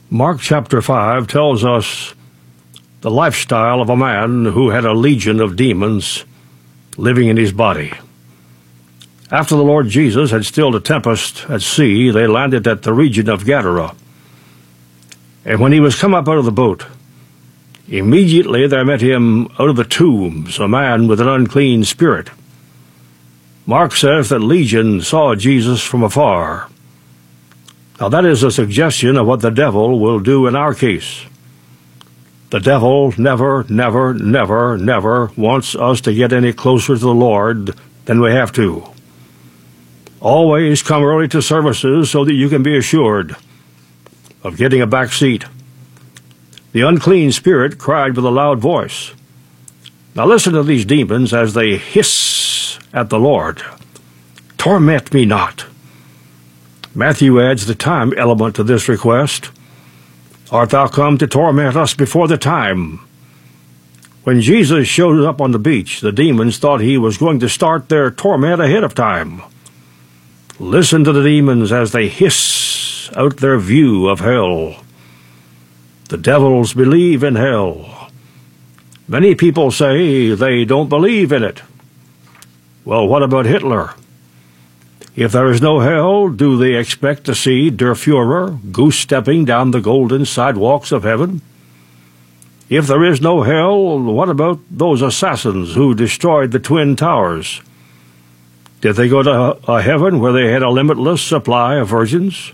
Mark chapter 5 tells us the lifestyle of a man who had a legion of demons living in his body. After the Lord Jesus had stilled a tempest at sea, they landed at the region of Gadara. And when he was come up out of the boat, immediately there met him out of the tombs a man with an unclean spirit. Mark says that Legion saw Jesus from afar. Now that is a suggestion of what the devil will do in our case. The devil never wants us to get any closer to the Lord than we have to. Always come early to services so that you can be assured of getting a back seat. The unclean spirit cried with a loud voice. Now listen to these demons as they hiss at the Lord. Torment me not. Matthew adds the time element to this request. Art thou come to torment us before the time? When Jesus showed up on the beach, the demons thought he was going to start their torment ahead of time. Listen to the demons as they hiss out their view of hell. The devils believe in hell. Many people say they don't believe in it. Well, what about Hitler? If there is no hell, do they expect to see Der Fuhrer goose-stepping down the golden sidewalks of heaven? If there is no hell, what about those assassins who destroyed the Twin Towers? Did they go to a heaven where they had a limitless supply of virgins?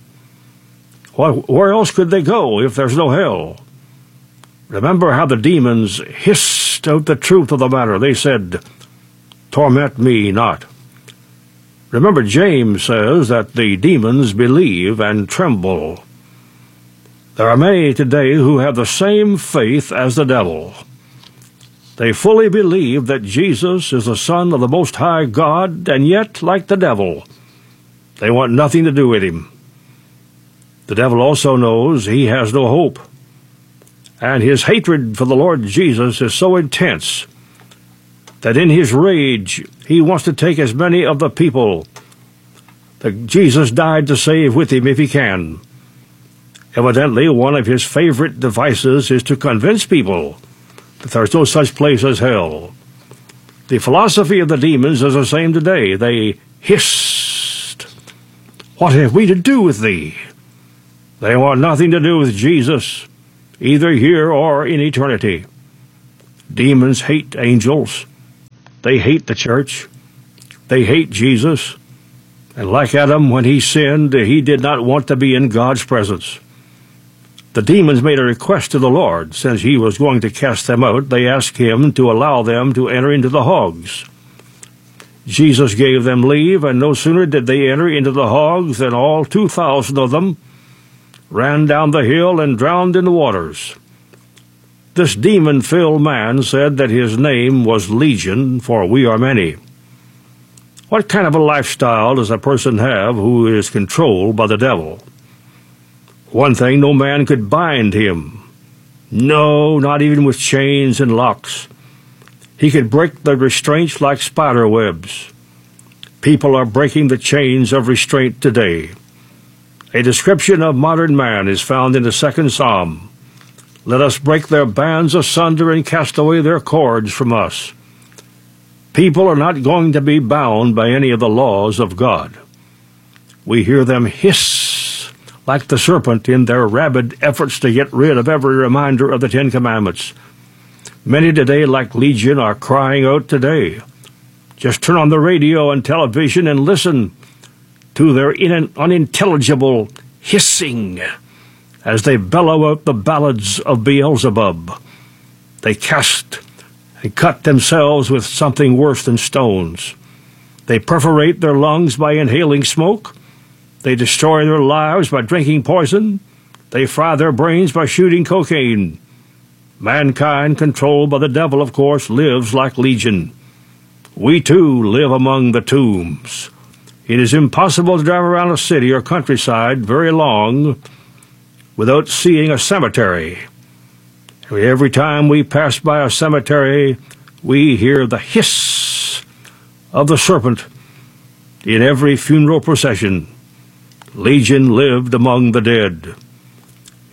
Where else could they go if there's no hell? Remember how the demons hissed out the truth of the matter. They said, torment me not. Remember, James says that the demons believe and tremble. There are many today who have the same faith as the devil. They fully believe that Jesus is the Son of the Most High God, and yet, like the devil, they want nothing to do with him. The devil also knows he has no hope, and his hatred for the Lord Jesus is so intense that in his rage he wants to take as many of the people that Jesus died to save with him if he can. Evidently, one of his favorite devices is to convince people that there's no such place as hell. The philosophy of the demons is the same today. They hissed, what have we to do with thee? They want nothing to do with Jesus, either here or in eternity. Demons hate angels. They hate the church. They hate Jesus. And like Adam, when he sinned, he did not want to be in God's presence. The demons made a request to the Lord. Since he was going to cast them out, they asked him to allow them to enter into the hogs. Jesus gave them leave, and no sooner did they enter into the hogs than all 2,000 of them ran down the hill and drowned in the waters. This demon-filled man said that his name was Legion, for we are many. What kind of a lifestyle does a person have who is controlled by the devil? One thing, no man could bind him. No, not even with chains and locks. He could break the restraints like spider webs. People are breaking the chains of restraint today. A description of modern man is found in the 2nd Psalm. Let us break their bands asunder and cast away their cords from us. People are not going to be bound by any of the laws of God. We hear them hiss like the serpent in their rabid efforts to get rid of every reminder of the 10 Commandments. Many today, like Legion, are crying out today. Just turn on the radio and television and listen to their unintelligible hissing as they bellow out the ballads of Beelzebub. They cast and cut themselves with something worse than stones. They perforate their lungs by inhaling smoke. They destroy their lives by drinking poison. They fry their brains by shooting cocaine. Mankind, controlled by the devil, of course, lives like Legion. We, too, live among the tombs. It is impossible to drive around a city or countryside very long without seeing a cemetery. Every time we pass by a cemetery, we hear the hiss of the serpent in every funeral procession. Legion lived among the dead.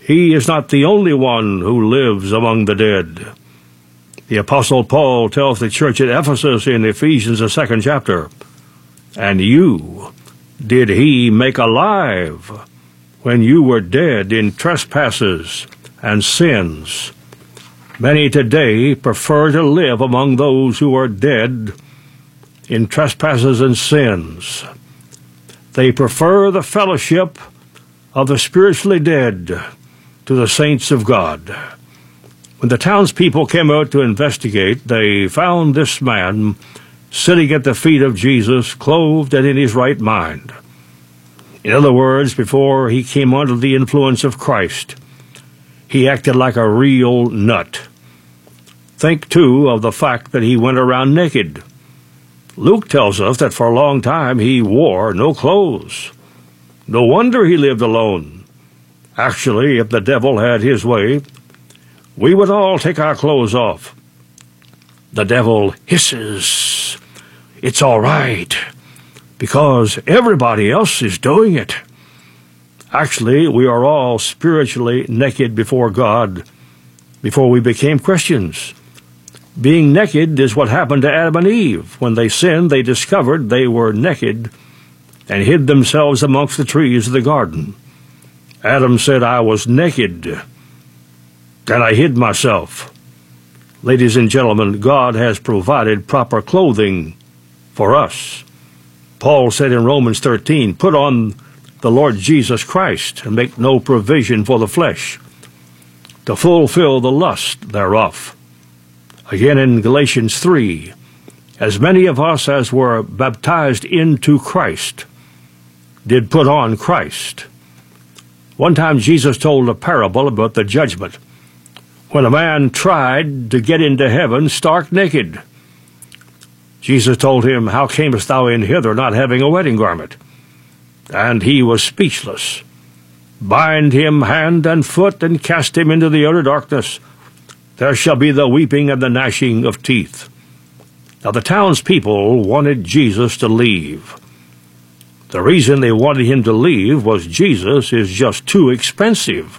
He is not the only one who lives among the dead. The Apostle Paul tells the church at Ephesus in Ephesians, the 2nd chapter, "And you did he make alive when you were dead in trespasses and sins." Many today prefer to live among those who are dead in trespasses and sins. They prefer the fellowship of the spiritually dead to the saints of God. When the townspeople came out to investigate, they found this man sitting at the feet of Jesus, clothed and in his right mind. In other words, before he came under the influence of Christ, he acted like a real nut. Think, too, of the fact that he went around naked. Luke tells us that for a long time he wore no clothes. No wonder he lived alone. Actually, if the devil had his way, we would all take our clothes off. The devil hisses, "It's all right, because everybody else is doing it." Actually, we are all spiritually naked before God before we became Christians. Being naked is what happened to Adam and Eve. When they sinned, they discovered they were naked and hid themselves amongst the trees of the garden. Adam said, "I was naked, and I hid myself." Ladies and gentlemen, God has provided proper clothing for us. Paul said in Romans 13, "Put on the Lord Jesus Christ, and make no provision for the flesh, to fulfill the lust thereof." Again in Galatians 3, "As many of us as were baptized into Christ did put on Christ." One time Jesus told a parable about the judgment, when a man tried to get into heaven stark naked. Jesus told him, "How camest thou in hither not having a wedding garment?" And he was speechless. "Bind him hand and foot, and cast him into the outer darkness. There shall be the weeping and the gnashing of teeth." Now the townspeople wanted Jesus to leave. The reason they wanted him to leave was Jesus is just too expensive.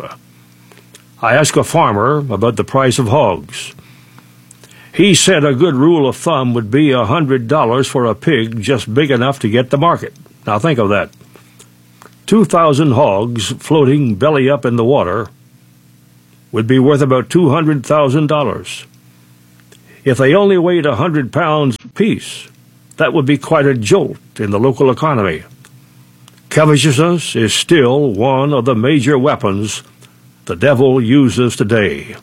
I asked a farmer about the price of hogs. He said a good rule of thumb would be $100 for a pig just big enough to get to market. Now think of that. 2,000 hogs floating belly up in the water would be worth about $200,000. If they only weighed 100 pounds apiece, that would be quite a jolt in the local economy. Covetousness is still one of the major weapons the devil uses today.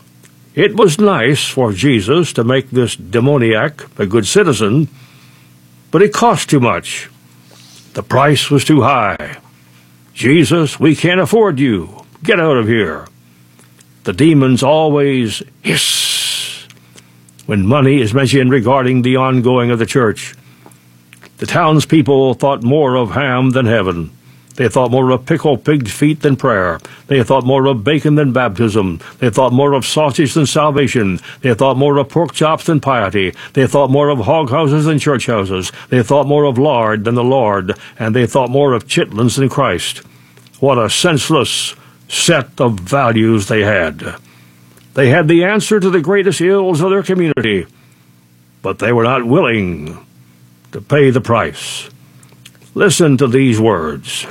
It was nice for Jesus to make this demoniac a good citizen, but it cost too much. The price was too high. "Jesus, we can't afford you. Get out of here." The demons always hiss when money is mentioned regarding the ongoing of the church. The townspeople thought more of ham than heaven. They thought more of pickled pig's feet than prayer. They thought more of bacon than baptism. They thought more of sausage than salvation. They thought more of pork chops than piety. They thought more of hog houses than church houses. They thought more of lard than the Lord. And they thought more of chitlins than Christ. What a senseless set of values they had. They had the answer to the greatest ills of their community, but they were not willing to pay the price. Listen to these words.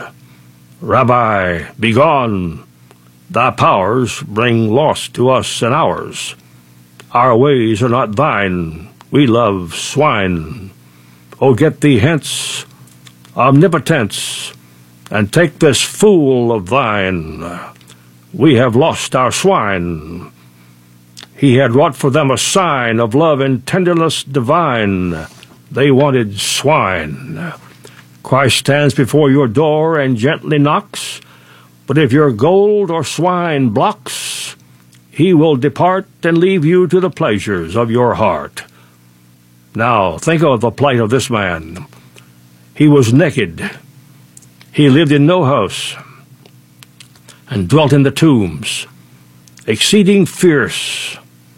"Rabbi, begone. Thy powers bring loss to us and ours. Our ways are not thine. We love swine. O get thee hence, omnipotence, and take this fool of thine. We have lost our swine." He had wrought for them a sign of love and tenderness divine. They wanted swine. Christ stands before your door and gently knocks, but if your gold or swine blocks, he will depart and leave you to the pleasures of your heart. Now, think of the plight of this man. He was naked. He lived in no house and dwelt in the tombs, exceeding fierce.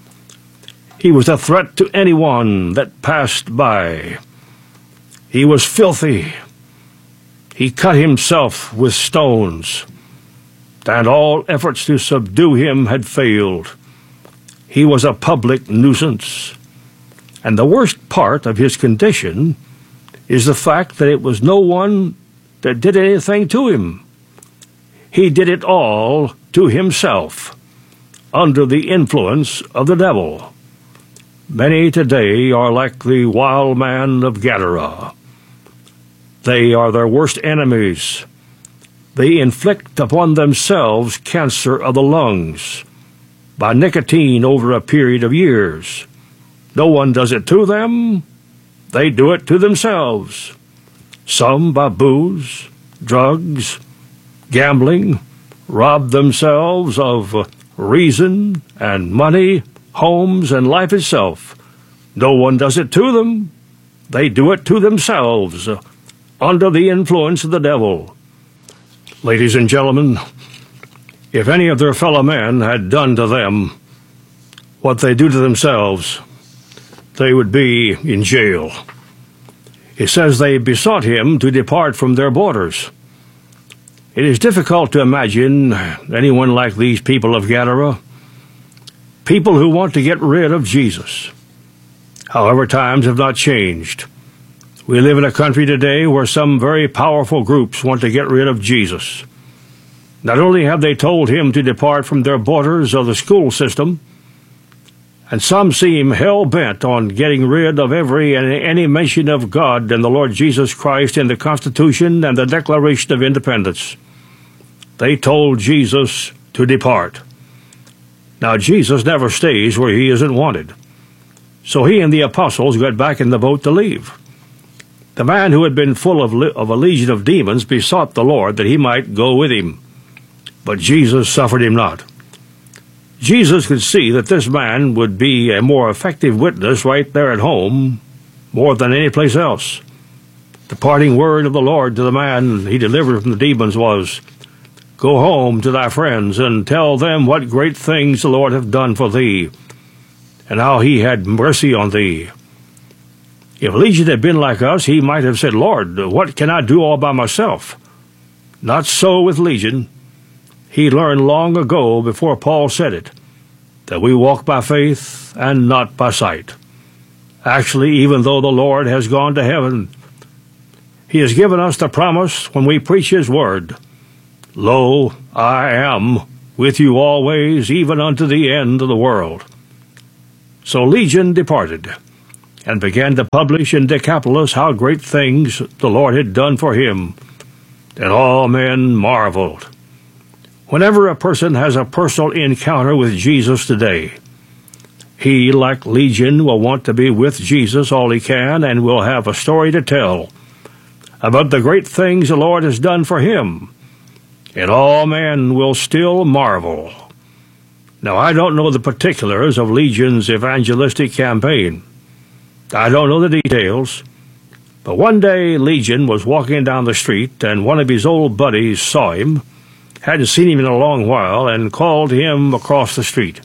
He was a threat to anyone that passed by. He was filthy. He cut himself with stones. and all efforts to subdue him had failed. He was a public nuisance. And the worst part of his condition is the fact that it was no one that did anything to him. He did it all to himself, under the influence of the devil. Many today are like the wild man of Gadara. They are their worst enemies. They inflict upon themselves cancer of the lungs by nicotine over a period of years. No one does it to them. They do it to themselves. Some by booze, drugs, gambling, rob themselves of reason and money, homes, and life itself. No one does it to them. They do it to themselves, under the influence of the devil. Ladies and gentlemen, if any of their fellow men had done to them what they do to themselves, they would be in jail. It says they besought him to depart from their borders. It is difficult to imagine anyone like these people of Gadara, people who want to get rid of Jesus. However, times have not changed. We live in a country today where some very powerful groups want to get rid of Jesus. Not only have they told him to depart from their borders of the school system, and some seem hell-bent on getting rid of every and any mention of God and the Lord Jesus Christ in the Constitution and the Declaration of Independence. They told Jesus to depart. Now, Jesus never stays where he isn't wanted. So he and the apostles got back in the boat to leave. The man who had been full of a legion of demons besought the Lord that he might go with him. But Jesus suffered him not. Jesus could see that this man would be a more effective witness right there at home more than any place else. The parting word of the Lord to the man he delivered from the demons was, "Go home to thy friends and tell them what great things the Lord hath done for thee, and how he had mercy on thee." If Legion had been like us, he might have said, "Lord, what can I do all by myself?" Not so with Legion. He learned long ago, before Paul said it, that we walk by faith and not by sight. Actually, even though the Lord has gone to heaven, he has given us the promise when we preach his word, "Lo, I am with you always, even unto the end of the world." So Legion departed, and began to publish in Decapolis how great things the Lord had done for him, and all men marveled. Whenever a person has a personal encounter with Jesus today, he, like Legion, will want to be with Jesus all he can and will have a story to tell about the great things the Lord has done for him, and all men will still marvel. Now, I don't know the particulars of Legion's evangelistic campaign. I don't know the details, but one day Legion was walking down the street, and one of his old buddies saw him, hadn't seen him in a long while, and called him across the street.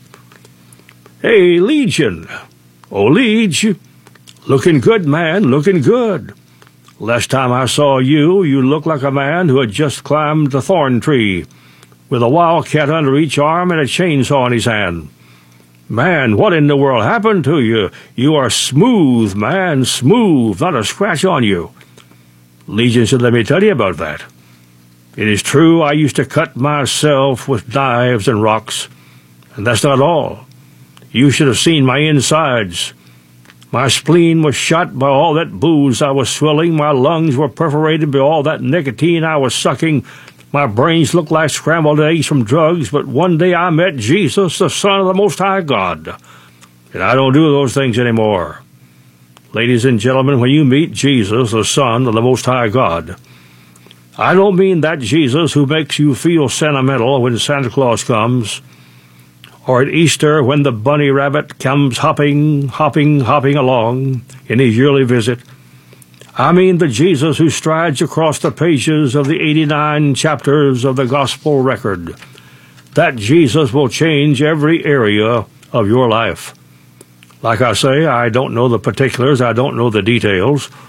"Hey, Legion! Oh, Lige! Looking good, man, looking good. Last time I saw you, you looked like a man who had just climbed the thorn tree, with a wildcat under each arm and a chainsaw in his hand. Man, what in the world happened to you? You are smooth, man, smooth, not a scratch on you." Legion said, "Let me tell you about that. It is true I used to cut myself with knives and rocks, and that's not all. You should have seen my insides. My spleen was shot by all that booze I was swilling. My lungs were perforated by all that nicotine I was sucking. My brains looked like scrambled eggs from drugs, but one day I met Jesus, the Son of the Most High God, and I don't do those things anymore." Ladies and gentlemen, when you meet Jesus, the Son of the Most High God, I don't mean that Jesus who makes you feel sentimental when Santa Claus comes, or at Easter when the bunny rabbit comes hopping along in his yearly visit. I mean the Jesus who strides across the pages of the 89 chapters of the gospel record. That Jesus will change every area of your life. Like I say, I don't know the particulars, I don't know the details,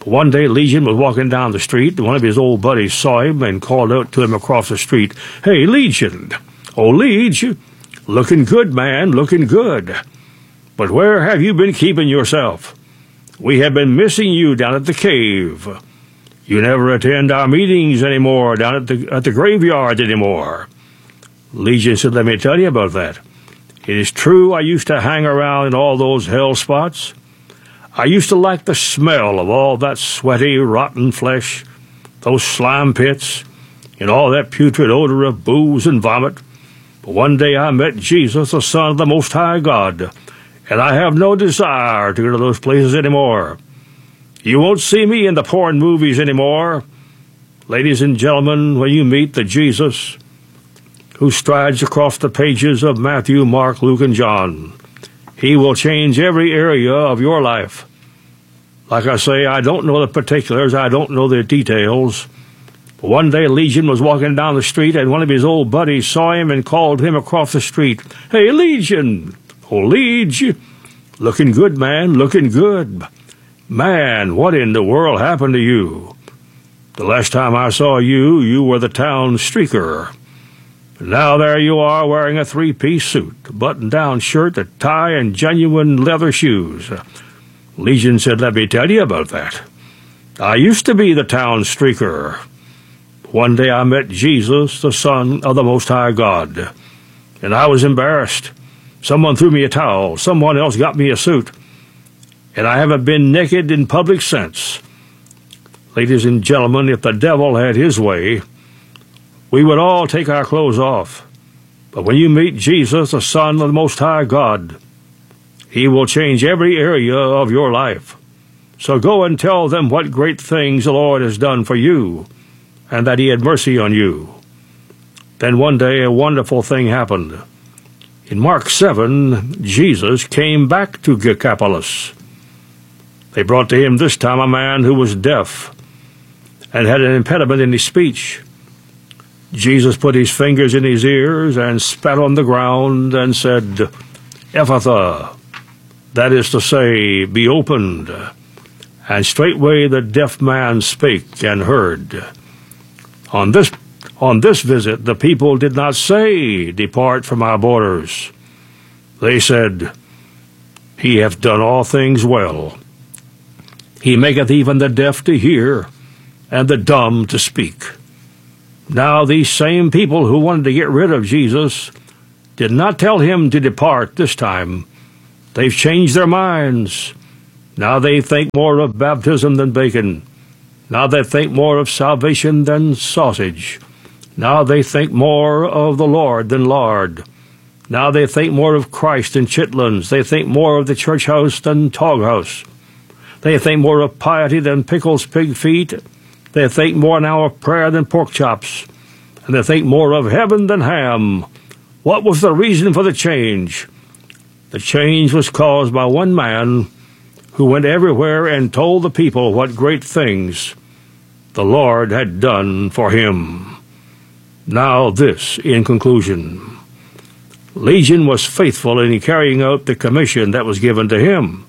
One day, Legion was walking down the street. One of his old buddies saw him and called out to him across the street, "Hey, Legion! Oh, Lige! Looking good, man, looking good. But where have you been keeping yourself? We have been missing you down at the cave. You never attend our meetings anymore down at the graveyard anymore." Legion said, "Let me tell you about that. It is true I used to hang around in all those hell spots. I used to like the smell of all that sweaty, rotten flesh, those slime pits, and all that putrid odor of booze and vomit. But one day I met Jesus, the Son of the Most High God, and I have no desire to go to those places anymore. You won't see me in the porn movies anymore. Ladies and gentlemen, when you meet the Jesus who strides across the pages of Matthew, Mark, Luke, and John, he will change every area of your life. Like I say, I don't know the particulars, I don't know the details. But one day Legion was walking down the street, and one of his old buddies saw him and called him across the street, "Hey, Legion! Oh, Lige! Looking good, man, looking good. Man, what in the world happened to you? The last time I saw you, you were the town streaker. Now there you are wearing a three-piece suit, a button-down shirt, a tie, and genuine leather shoes." Legion said, "Let me tell you about that. I used to be the town streaker. One day I met Jesus, the Son of the Most High God, and I was embarrassed. Someone threw me a towel, someone else got me a suit, and I haven't been naked in public since." Ladies and gentlemen, if the devil had his way, we would all take our clothes off. But when you meet Jesus, the Son of the Most High God, he will change every area of your life. So go and tell them what great things the Lord has done for you, and that he had mercy on you. Then one day a wonderful thing happened. In Mark 7, Jesus came back to Decapolis. They brought to him this time a man who was deaf and had an impediment in his speech. Jesus put his fingers in his ears and spat on the ground and said, "Ephphatha," that is to say, "be opened." And straightway the deaf man spake and heard. On this visit the people did not say, "Depart from our borders." They said, "He hath done all things well. He maketh even the deaf to hear, and the dumb to speak." Now these same people who wanted to get rid of Jesus did not tell him to depart this time. They've changed their minds. Now they think more of baptism than bacon. Now they think more of salvation than sausage. Now they think more of the Lord than lard. Now they think more of Christ than chitlins. They think more of the church house than tog house. They think more of piety than pickles, pig feet. They think more now of prayer than pork chops. And they think more of heaven than ham. What was the reason for the change? The change was caused by one man who went everywhere and told the people what great things the Lord had done for him. Now this, in conclusion. Legion was faithful in carrying out the commission that was given to him.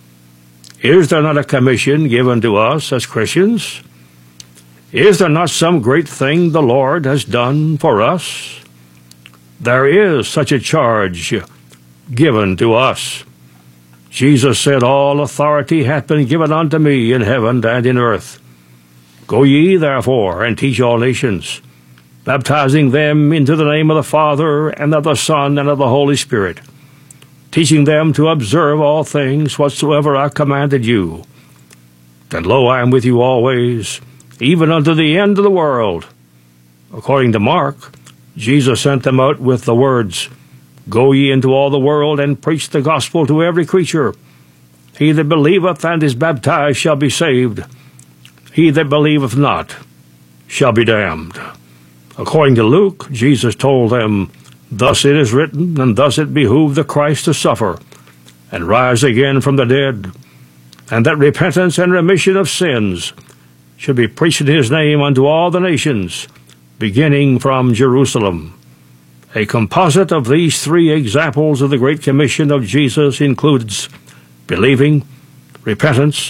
Is there not a commission given to us as Christians? Is there not some great thing the Lord has done for us? There is such a charge given to us. Jesus said, "All authority hath been given unto me in heaven and in earth. Go ye, therefore, and teach all nations, baptizing them into the name of the Father, and of the Son, and of the Holy Spirit, teaching them to observe all things whatsoever I commanded you. And lo, I am with you always, even unto the end of the world." According to Mark, Jesus sent them out with the words, "Go ye into all the world, and preach the gospel to every creature. He that believeth and is baptized shall be saved. He that believeth not shall be damned." According to Luke, Jesus told them, "Thus it is written, and thus it behooved the Christ to suffer, and rise again from the dead, and that repentance and remission of sins should be preached in his name unto all the nations, beginning from Jerusalem." A composite of these three examples of the Great Commission of Jesus includes believing, repentance,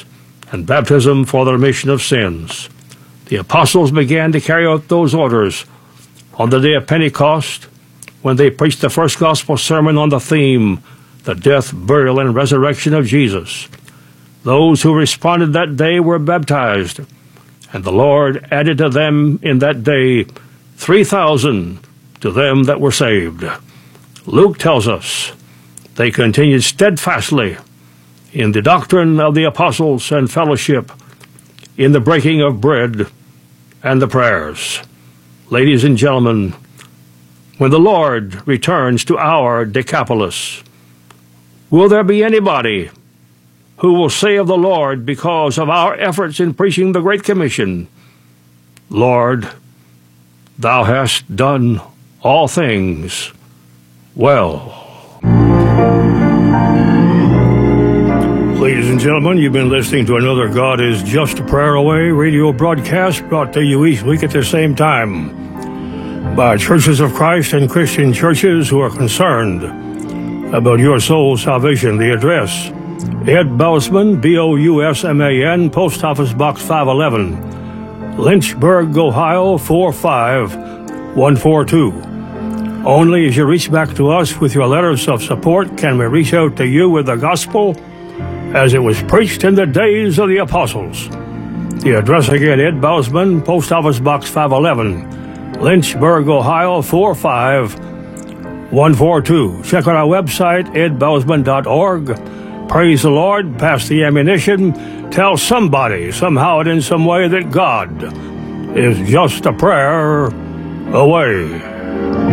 and baptism for the remission of sins. The apostles began to carry out those orders on the day of Pentecost when they preached the first gospel sermon on the theme, the death, burial, and resurrection of Jesus. Those who responded that day were baptized, and the Lord added to them in that day 3,000 to them that were saved. Luke tells us they continued steadfastly in the doctrine of the apostles and fellowship, in the breaking of bread and the prayers. Ladies and gentlemen, when the Lord returns to our Decapolis, will there be anybody who will say of the Lord, because of our efforts in preaching the Great Commission, Lord, thou hast done all things well? Ladies and gentlemen, you've been listening to another God is Just a Prayer Away radio broadcast brought to you each week at the same time by Churches of Christ and Christian churches who are concerned about your soul's salvation. The address, Ed Bousman, Bousman, Post Office Box 511, Lynchburg, Ohio 45142. Only as you reach back to us with your letters of support can we reach out to you with the gospel as it was preached in the days of the apostles. The address again, Ed Bousman, Post Office Box 511, Lynchburg, Ohio 45142. Check out our website, edbousman.org. Praise the Lord, pass the ammunition, tell somebody, somehow and in some way, that God is just a prayer away.